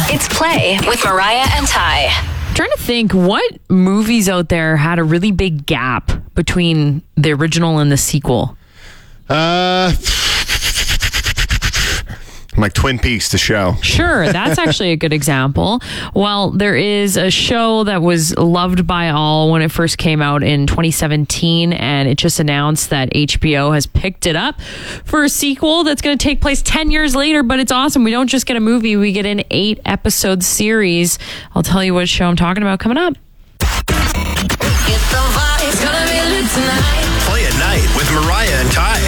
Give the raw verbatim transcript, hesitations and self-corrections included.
It's Play with Mariah and Ty. I'm trying to think what movies out there had a really big gap between the original and the sequel. Uh, like Twin Peaks, the show. Sure, that's actually a good example. Well, there is a show that was loved by all when it first came out in twenty seventeen, and it just announced that H B O has picked it up for a sequel that's going to take place ten years later, but it's awesome. We don't just get a movie, we get an eight episode series. I'll tell you what show I'm talking about coming up. Play at night with Mariah and Ty.